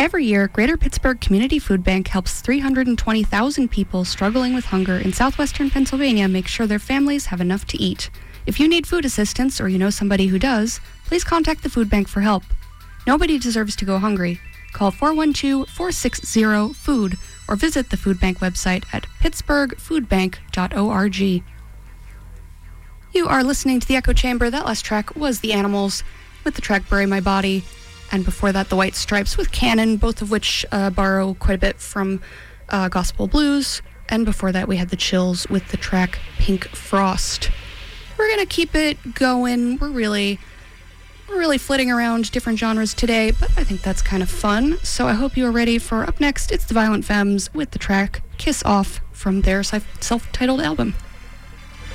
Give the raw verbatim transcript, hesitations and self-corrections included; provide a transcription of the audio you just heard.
Every year, Greater Pittsburgh Community Food Bank helps three hundred twenty thousand people struggling with hunger in southwestern Pennsylvania make sure their families have enough to eat. If you need food assistance or you know somebody who does, please contact the food bank for help. Nobody deserves to go hungry. Call four one two, four six zero, food or visit the food bank website at pittsburgh food bank dot org. You are listening to the Echo Chamber. That last track was The Animals with the track Bury My Body. And before that, the White Stripes with Cannon, both of which uh, borrow quite a bit from uh, gospel blues. And before that, we had the Chills with the track Pink Frost. We're going to keep it going. We're really, we're really flitting around different genres today, but I think that's kind of fun. So I hope you are ready for up next. It's the Violent Femmes with the track Kiss Off from their self-titled album.